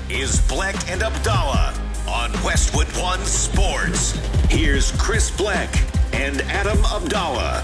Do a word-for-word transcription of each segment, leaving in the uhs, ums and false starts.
is Bleck and Abdallah on Westwood One Sports. Here's Chris Bleck and Adam Abdallah.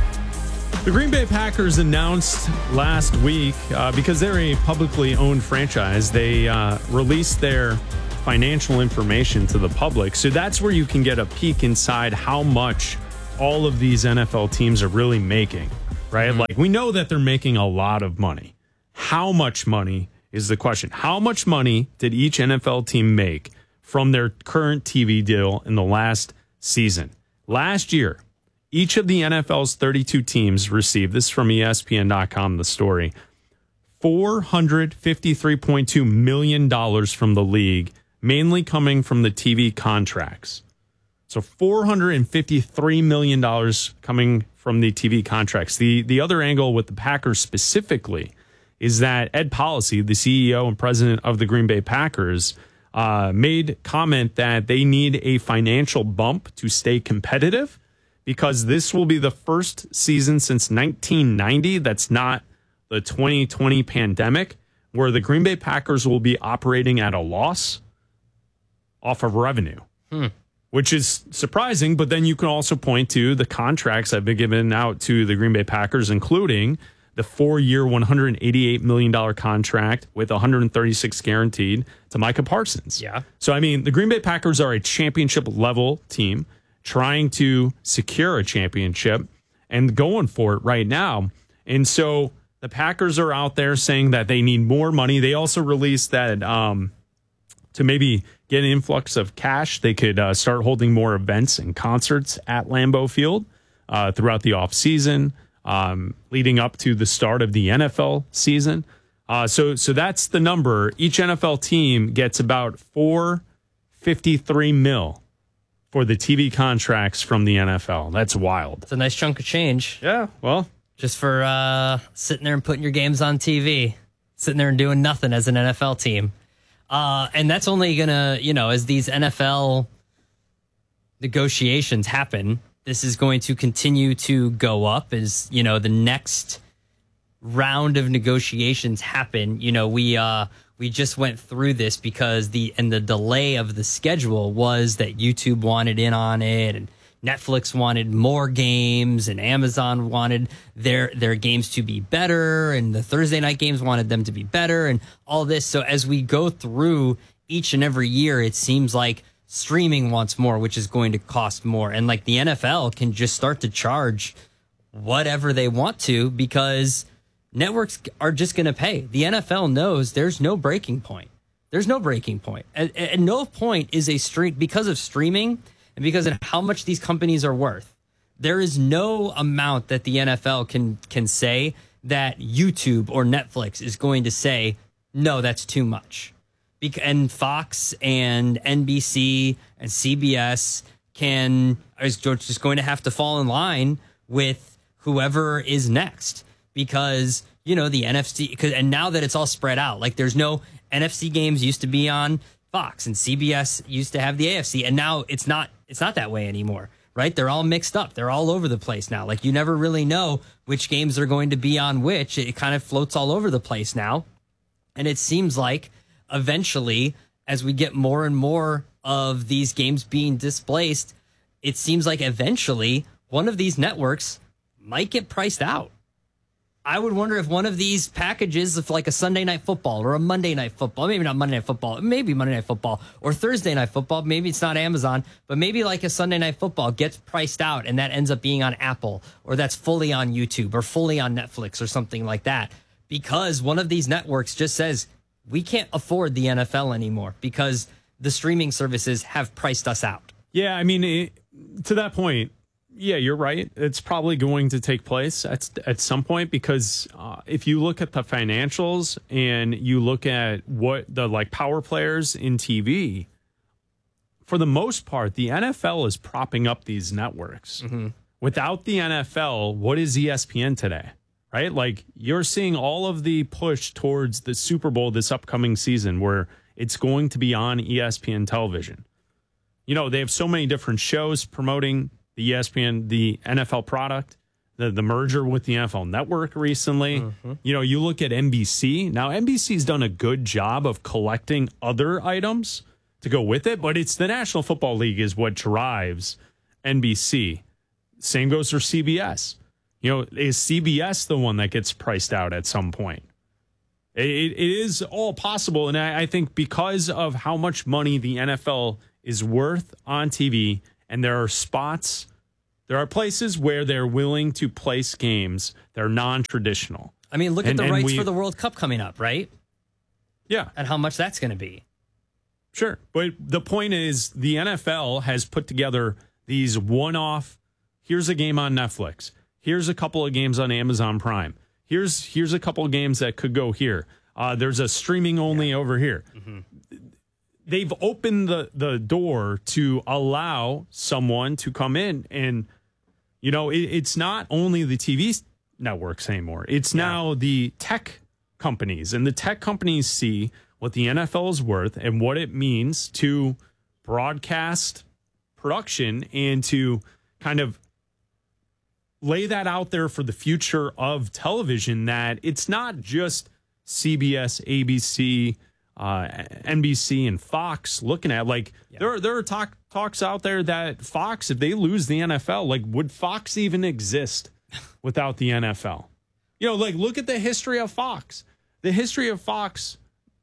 The Green Bay Packers announced last week, uh, because they're a publicly owned franchise, they uh, released their financial information to the public. So that's where you can get a peek inside how much all of these N F L teams are really making, right? Mm-hmm. Like, we know that they're making a lot of money. How much money is the question? How much money did each N F L team make from their current T V deal in the last season? Last year, each of the N F L's thirty-two teams received, this is from E S P N dot com, the story, four hundred fifty-three point two million dollars from the league, mainly coming from the T V contracts. So four hundred fifty-three million dollars coming from the T V contracts. The, the other angle with the Packers specifically is that Ed Policy, the C E O and president of the Green Bay Packers, uh, made comment that they need a financial bump to stay competitive, because this will be the first season since nineteen ninety that's not the twenty twenty pandemic, where the Green Bay Packers will be operating at a loss off of revenue, hmm. which is surprising. But then you can also point to the contracts that have been given out to the Green Bay Packers, including the four-year, one hundred eighty-eight million dollars contract with one hundred thirty-six guaranteed to Micah Parsons. Yeah. So, I mean, the Green Bay Packers are a championship-level team trying to secure a championship and going for it right now. And so the Packers are out there saying that they need more money. They also released that um, to maybe get an influx of cash, they could uh, start holding more events and concerts at Lambeau Field uh, throughout the offseason, um, leading up to the start of the N F L season. Uh, so, so that's the number. Each N F L team gets about four fifty-three mil for the T V contracts from the N F L. That's wild. It's a nice chunk of change. Yeah, well, just for uh, sitting there and putting your games on T V, sitting there and doing nothing as an N F L team. Uh, and that's only going to, you know, as these N F L negotiations happen, this is going to continue to go up as, you know, the next round of negotiations happen. You know, we uh, we just went through this because the and the delay of the schedule was that YouTube wanted in on it, and Netflix wanted more games, and Amazon wanted their their games to be better, and the Thursday night games wanted them to be better, and all this. So as we go through each and every year, it seems like streaming wants more, which is going to cost more. And like the N F L can just start to charge whatever they want to, because networks are just going to pay. The N F L knows there's no breaking point. There's no breaking point. At, at no point is a stream, because of streaming and because of how much these companies are worth, there is no amount that the N F L can can say that YouTube or Netflix is going to say, no, that's too much. And Fox and N B C and C B S can is just going to have to fall in line with whoever is next, because, you know, the N F C, cause, and now that it's all spread out, like there's no N F C games used to be on Fox, and C B S used to have the A F C, and now it's not it's not that way anymore, right? They're all mixed up. They're all over the place now. Like, you never really know which games are going to be on which. It kind of floats all over the place now. And it seems like eventually, as we get more and more of these games being displaced, it seems like eventually one of these networks might get priced out. I would wonder if one of these packages, if like a Sunday Night Football or a Monday Night Football, maybe not Monday Night Football, maybe Monday Night Football or Thursday Night Football, maybe it's not Amazon, but maybe like a Sunday Night Football gets priced out and that ends up being on Apple, or that's fully on YouTube or fully on Netflix or something like that, because one of these networks just says, we can't afford the N F L anymore because the streaming services have priced us out. Yeah, I mean, it, to that point, yeah, you're right. It's probably going to take place at, at some point, because uh, if you look at the financials and you look at what the like power players in T V, for the most part, the N F L is propping up these networks. Mm-hmm. Without the N F L, what is E S P N today? Right? Like, you're seeing all of the push towards the Super Bowl this upcoming season, where it's going to be on E S P N television. You know, they have so many different shows promoting the E S P N, the N F L product, the, the merger with the N F L Network recently. Mm-hmm. You know, you look at N B C. Now, N B C's done a good job of collecting other items to go with it, but it's the National Football League is what drives N B C. Same goes for C B S. You know, is C B S the one that gets priced out at some point? It, it is all possible, and I, I think because of how much money the N F L is worth on T V, and there are spots, there are places where they're willing to place games that are non-traditional. I mean, look and, at the rights we, for the World Cup coming up, right? Yeah. And how much that's going to be. Sure. But the point is the N F L has put together these one-off, here's a game on Netflix. Here's a couple of games on Amazon Prime. Here's here's a couple of games that could go here. Uh, there's a streaming only yeah. over here. Mm-hmm. They've opened the, the door to allow someone to come in. And, you know, it, it's not only the T V networks anymore. It's yeah. now the tech companies. And the tech companies see what the N F L is worth and what it means to broadcast production and to kind of lay that out there for the future of television, that it's not just C B S, A B C, uh, N B C, and Fox looking at. Like, yeah. there, there are talk, talks out there that Fox, if they lose the N F L, like, would Fox even exist without the N F L? You know, like, look at the history of Fox. The history of Fox,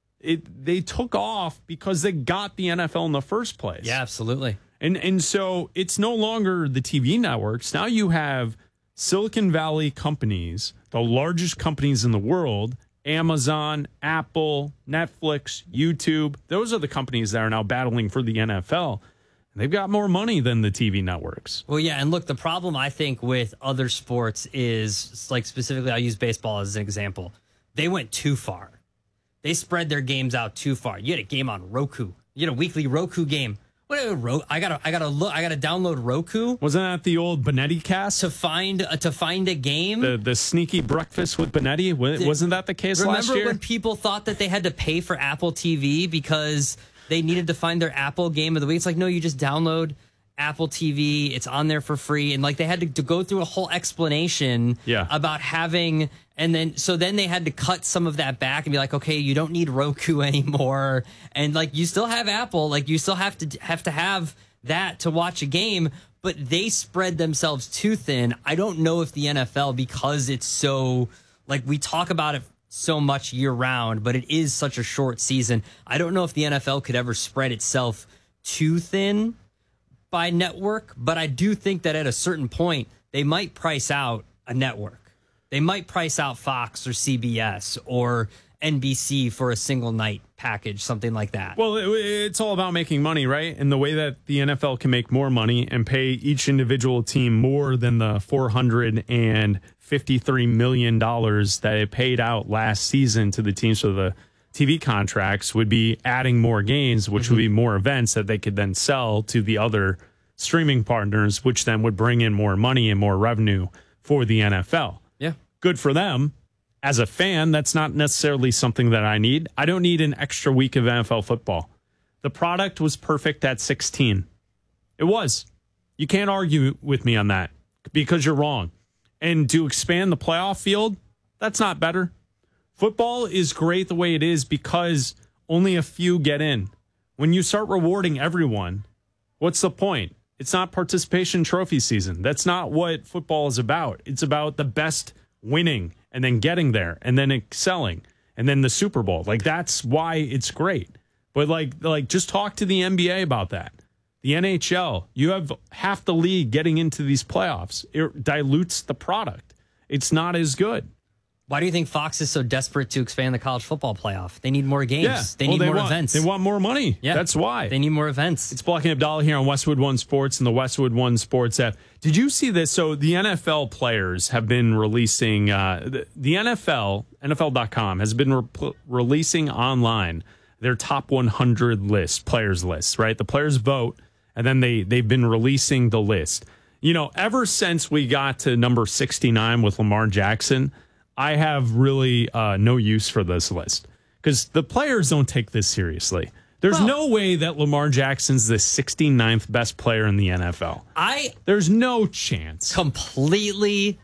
it they took off because they got the N F L in the first place. Yeah, absolutely. And and so it's no longer the T V networks. Now you have Silicon Valley companies, the largest companies in the world, Amazon, Apple, Netflix, YouTube. Those are the companies that are now battling for the N F L. And they've got more money than the T V networks. Well, yeah, and look, the problem I think with other sports is, like, specifically, I'll use baseball as an example. They went too far. They spread their games out too far. You had a game on Roku. You had a weekly Roku game. What? I gotta, I gotta look. I gotta download Roku. Wasn't that the old Benetti cast to find uh, to find a game? The the sneaky breakfast with Benetti. Wasn't that the case last year? Remember when people thought that they had to pay for Apple T V because they needed to find their Apple game of the week? It's like, no, you just download Apple T V. It's on there for free. And like they had to, to go through a whole explanation yeah. about having. And then, so then they had to cut some of that back and be like, okay, you don't need Roku anymore. And like, you still have Apple, like you still have to have to have that to watch a game, but they spread themselves too thin. I don't know if the N F L, because it's so, like, we talk about it so much year round, but it is such a short season. I don't know if the N F L could ever spread itself too thin by network, but I do think that at a certain point, they might price out a network. They might price out Fox or C B S or N B C for a single night package, something like that. Well, it, it's all about making money, right? And the way that the N F L can make more money and pay each individual team more than the four hundred fifty-three million dollars that it paid out last season to the teams for the T V contracts would be adding more games, which mm-hmm. would be more events that they could then sell to the other streaming partners, which then would bring in more money and more revenue for the N F L. Yeah. Good for them. As a fan, that's not necessarily something that I need. I don't need an extra week of N F L football. The product was perfect at sixteen. It was. You can't argue with me on that because you're wrong. And to expand the playoff field, that's not better. Football is great the way it is because only a few get in. When you start rewarding everyone, what's the point? It's not participation trophy season. That's not what football is about. It's about the best winning and then getting there and then excelling and then the Super Bowl. Like, that's why it's great. But like, like just talk to the N B A about that. The N H L, you have half the league getting into these playoffs. It dilutes the product. It's not as good. Why do you think Fox is so desperate to expand the college football playoff? They need more games. Yeah. They well, need they more want, events. They want more money. Yeah. That's why. They need more events. It's Block and Abdallah here on Westwood One Sports and the Westwood One Sports app. Did you see this? So the N F L players have been releasing, uh, the, the N F L, N F L dot com has been re- releasing online their top one hundred list, players lists, right? The players vote, and then they, they've been releasing the list. You know, ever since we got to number sixty-nine with Lamar Jackson, I have really uh, no use for this list because the players don't take this seriously. There's well, no way that Lamar Jackson's the sixty-ninth best player in the N F L. I There's no chance. Completely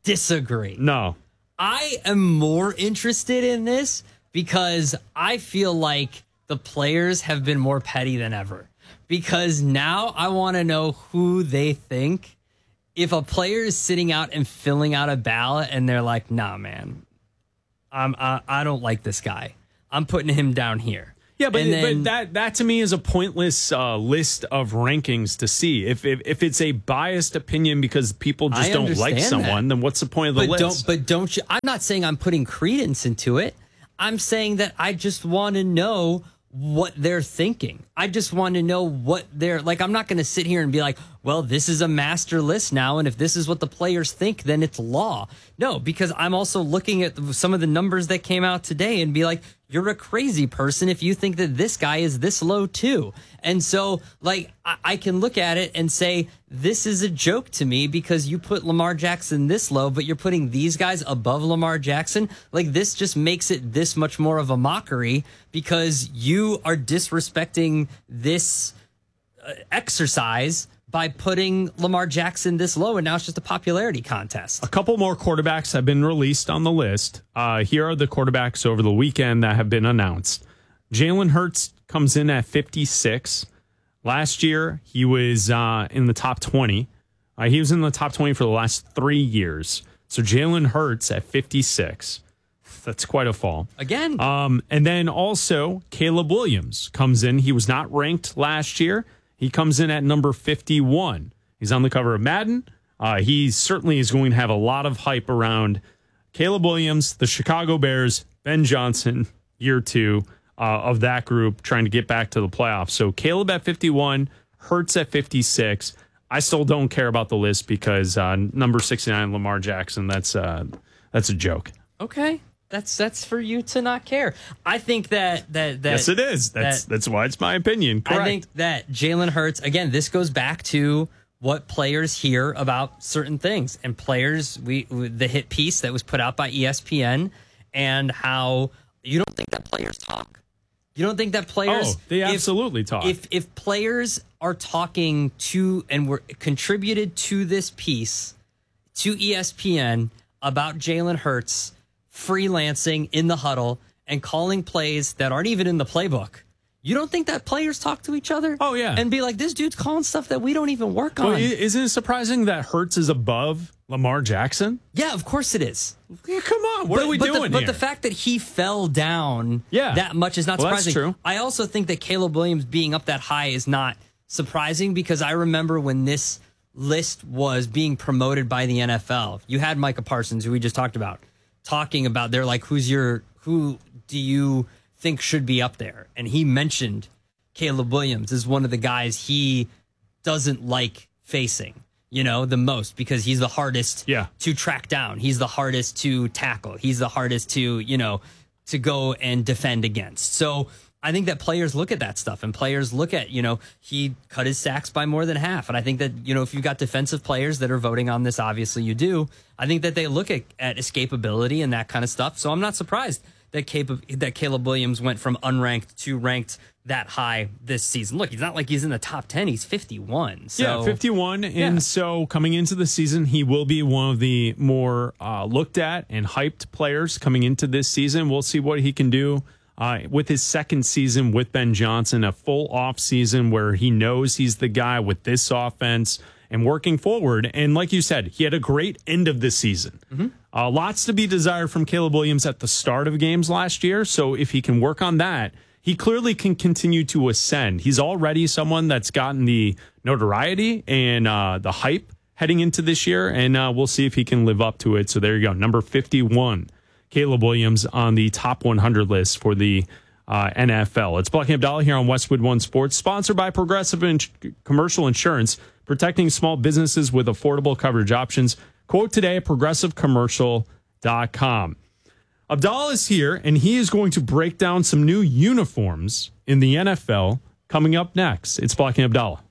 disagree. No. I am more interested in this because I feel like the players have been more petty than ever. Because now I want to know who they think. If a player is sitting out and filling out a ballot and they're like, nah, man, I'm, I, I don't like this guy. I'm putting him down here. Yeah, but, then, but that that to me is a pointless uh, list of rankings to see. If, if if it's a biased opinion because people just I don't like someone, that. then what's the point of the but list? Don't, but don't you? I'm not saying I'm putting credence into it. I'm saying that I just want to know what they're thinking. I just want to know what they're like. I'm not going to sit here and be like, well, this is a master list now, and if this is what the players think, then it's law. No, because I'm also looking at some of the numbers that came out today and be like, you're a crazy person if you think that this guy is this low too. And so, like, I, I can look at it and say, this is a joke to me because you put Lamar Jackson this low, but you're putting these guys above Lamar Jackson. Like, this just makes it this much more of a mockery because you are disrespecting this uh, exercise by putting Lamar Jackson this low, and now it's just a popularity contest. A couple more quarterbacks have been released on the list. Uh, here are the quarterbacks over the weekend that have been announced. Jalen Hurts comes in at fifty-six. Last year, he was uh, in the top twenty. Uh, he was in the top twenty for the last three years. So Jalen Hurts at fifty-six. That's quite a fall. Again. Um, and then also, Caleb Williams comes in. He was not ranked last year. He comes in at number fifty-one. He's on the cover of Madden. Uh, he certainly is going to have a lot of hype around Caleb Williams, the Chicago Bears, Ben Johnson, year two uh, of that group, trying to get back to the playoffs. So Caleb at fifty-one, Hurts at fifty-six. I still don't care about the list because uh, number sixty-nine, Lamar Jackson, that's uh, that's a joke. Okay. That's that's for you to not care. I think that that, that yes, it is. That's that, that's why it's my opinion. Correct. I think that Jalen Hurts, again, this goes back to what players hear about certain things, and players. We the hit piece that was put out by E S P N, and how you don't think that players talk. You don't think that players? Oh, they absolutely if, talk. If if players are talking to and were contributed to this piece to E S P N about Jalen Hurts freelancing in the huddle and calling plays that aren't even in the playbook. You don't think that players talk to each other? Oh, yeah. And be like, this dude's calling stuff that we don't even work on. Well, isn't it surprising that Hurts is above Lamar Jackson? Yeah, of course it is. Yeah, come on. What but, are we but doing the, But here? the fact that he fell down yeah. that much is not well, surprising. That's true. I also think that Caleb Williams being up that high is not surprising because I remember when this list was being promoted by the N F L, you had Micah Parsons, who we just talked about, talking about, they're like, who's your, who do you think should be up there? And he mentioned Caleb Williams as one of the guys he doesn't like facing, you know, the most because he's the hardest yeah. to track down. He's the hardest to tackle. He's the hardest to, you know, to go and defend against. So I think that players look at that stuff and players look at, you know, he cut his sacks by more than half. And I think that, you know, if you've got defensive players that are voting on this, obviously you do. I think that they look at, at escapability and that kind of stuff. So I'm not surprised that Caleb, that Caleb Williams went from unranked to ranked that high this season. Look, he's not like he's in the top ten. He's fifty-one. So. Yeah, fifty-one. And yeah. so coming into the season, he will be one of the more uh, looked at and hyped players coming into this season. We'll see what he can do. Uh, with his second season with Ben Johnson, a full off season where he knows he's the guy with this offense and working forward. And like you said, he had a great end of the season. Mm-hmm. Uh, lots to be desired from Caleb Williams at the start of games last year. So if he can work on that, he clearly can continue to ascend. He's already someone that's gotten the notoriety and uh, the hype heading into this year. And uh, we'll see if he can live up to it. So there you go. Number fifty-one. Caleb Williams on the top one hundred list for the uh, N F L. It's Black and Abdallah here on Westwood One Sports, sponsored by Progressive in- Commercial Insurance, protecting small businesses with affordable coverage options. Quote today at progressive commercial dot com. Abdallah is here, and he is going to break down some new uniforms in the N F L coming up next. It's Black and Abdallah.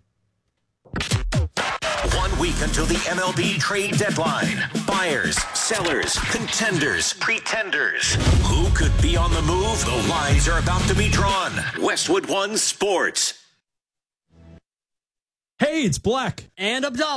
One week until the M L B trade deadline. Buyers, sellers, contenders, pretenders. Who could be on the move? The lines are about to be drawn. Westwood One Sports. Hey, it's Black and Abdallah.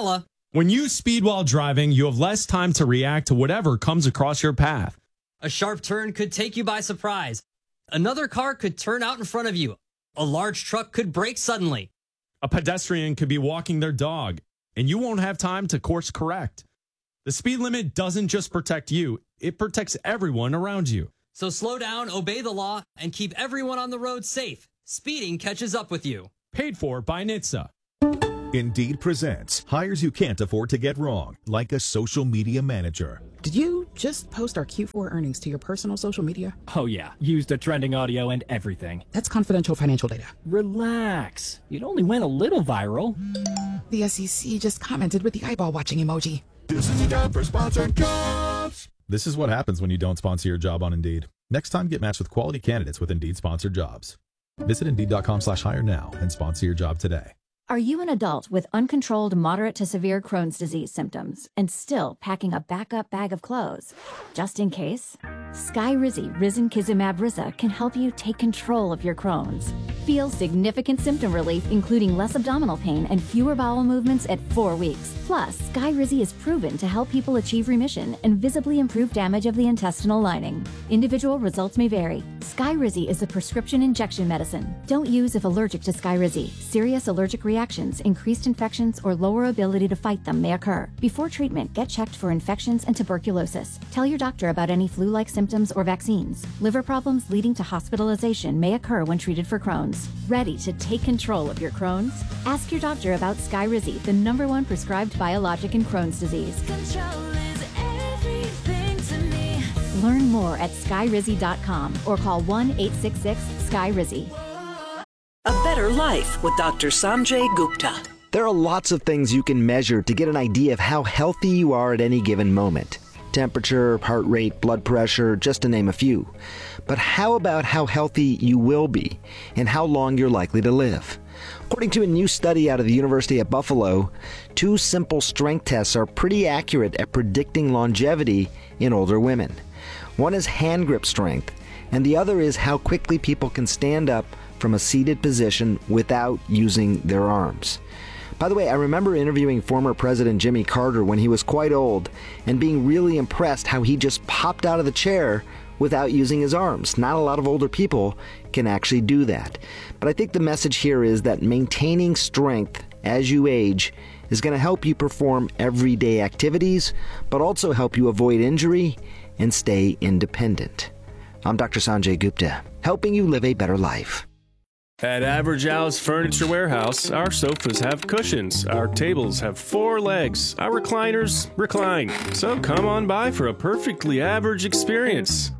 When you speed while driving, you have less time to react to whatever comes across your path. A sharp turn could take you by surprise. Another car could turn out in front of you. A large truck could brake suddenly. A pedestrian could be walking their dog, and you won't have time to course correct. The speed limit doesn't just protect you, it protects everyone around you. So slow down, obey the law, and keep everyone on the road safe. Speeding catches up with you. Paid for by N H T S A. Indeed presents hires you can't afford to get wrong, like a social media manager. Did you just post our Q four earnings to your personal social media? Oh yeah, used the trending audio and everything. That's confidential financial data. Relax. It only went a little viral. The S E C just commented with the eyeball watching emoji. This is the ad for sponsored jobs. This is what happens when you don't sponsor your job on Indeed. Next time, get matched with quality candidates with Indeed sponsored jobs. Visit Indeed.com slash hire now and sponsor your job today. Are you an adult with uncontrolled moderate to severe Crohn's disease symptoms and still packing a backup bag of clothes? Just in case, Skyrizi Risankizumab Riza can help you take control of your Crohn's. Feel significant symptom relief, including less abdominal pain and fewer bowel movements at four weeks. Plus, Skyrizi is proven to help people achieve remission and visibly improve damage of the intestinal lining. Individual results may vary. Skyrizi is a prescription injection medicine. Don't use if allergic to Skyrizi. Serious allergic reactions, increased infections, or lower ability to fight them may occur. Before treatment, get checked for infections and tuberculosis. Tell your doctor about any flu-like symptoms or vaccines. Liver problems leading to hospitalization may occur when treated for Crohn's. Ready to take control of your Crohn's? Ask your doctor about Skyrizi, the number one prescribed biologic in Crohn's disease. Control is everything to me. Learn more at skyrizi dot com or call one eight six six Skyrizi. A Better Life with Doctor Sanjay Gupta. There are lots of things you can measure to get an idea of how healthy you are at any given moment. Temperature, heart rate, blood pressure, just to name a few. But how about how healthy you will be and how long you're likely to live? According to a new study out of the University at Buffalo, two simple strength tests are pretty accurate at predicting longevity in older women. One is hand grip strength, and the other is how quickly people can stand up from a seated position without using their arms. By the way, I remember interviewing former President Jimmy Carter when he was quite old and being really impressed how he just popped out of the chair without using his arms. Not a lot of older people can actually do that. But I think the message here is that maintaining strength as you age is going to help you perform everyday activities, but also help you avoid injury and stay independent. I'm Doctor Sanjay Gupta, helping you live a better life. At Average Al's Furniture Warehouse, our sofas have cushions, our tables have four legs, our recliners recline. So come on by for a perfectly average experience.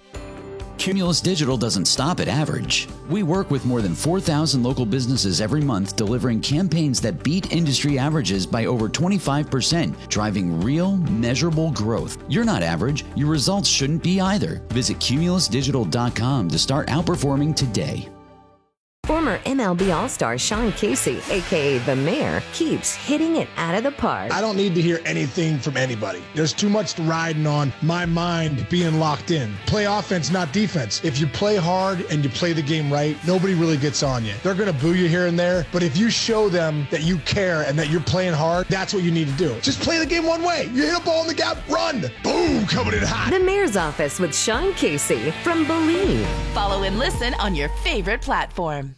Cumulus Digital doesn't stop at average. We work with more than four thousand local businesses every month, delivering campaigns that beat industry averages by over twenty-five percent, driving real, measurable growth. You're not average. Your results shouldn't be either. Visit cumulus digital dot com to start outperforming today. Former M L B All-Star Sean Casey, a k a. The Mayor, keeps hitting it out of the park. I don't need to hear anything from anybody. There's too much riding on my mind being locked in. Play offense, not defense. If you play hard and you play the game right, nobody really gets on you. They're going to boo you here and there, but if you show them that you care and that you're playing hard, that's what you need to do. Just play the game one way. You hit a ball in the gap, run. Boom, coming in hot. The Mayor's Office with Sean Casey from Believe. Follow and listen on your favorite platform.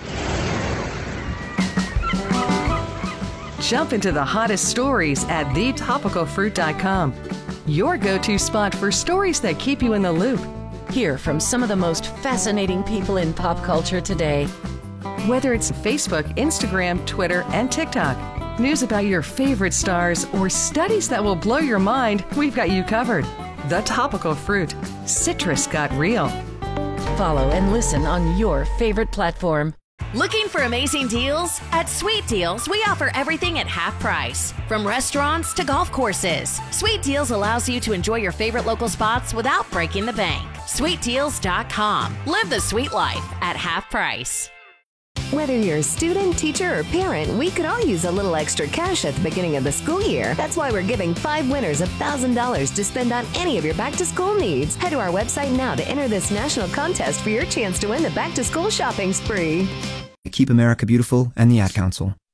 Jump into the hottest stories at the topical fruit dot com. Your go-to spot for stories that keep you in the loop. Hear from some of the most fascinating people in pop culture today. Whether it's Facebook, Instagram, Twitter, and TikTok, news about your favorite stars, or studies that will blow your mind, we've got you covered. The Topical Fruit. Citrus got real. Follow and listen on your favorite platform. Looking for amazing deals? At Sweet Deals, we offer everything at half price. From restaurants to golf courses, Sweet Deals allows you to enjoy your favorite local spots without breaking the bank. sweet deals dot com. Live the sweet life at half price. Whether you're a student, teacher, or parent, we could all use a little extra cash at the beginning of the school year. That's why we're giving five winners one thousand dollars to spend on any of your back-to-school needs. Head to our website now to enter this national contest for your chance to win the back-to-school shopping spree. Keep America Beautiful and the Ad Council.